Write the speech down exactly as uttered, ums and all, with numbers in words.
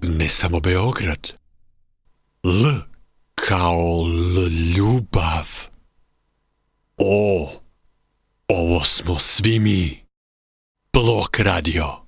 ne samo Beograd. L kao L ljubav. O, ovo smo svi mi. Blok radio.